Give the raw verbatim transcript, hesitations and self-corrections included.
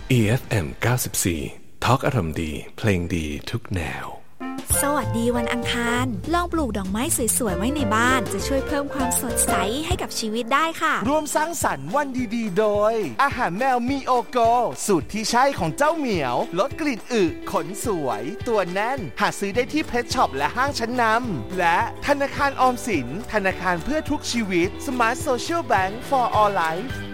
อี เอฟ เอ็ม เก้าสิบสี่ Talk อารมณ์ดีเพลงดีทุกแนวสวัสดีวันอังคารลองปลูกดอกไม้สวยๆไว้ในบ้านจะช่วยเพิ่มความสดใสให้กับชีวิตได้ค่ะร่วมสร้างสรรค์วันดีๆโดยอาหารแมวมีโอโกสูตรที่ใช่ของเจ้าเหมียวลดกลิ่นอึขนสวยตัวแน่นหาซื้อได้ที่เพชช็อปและห้างชั้นนำและธนาคารออมสินธนาคารเพื่อทุกชีวิต Smart Social Bank for All Life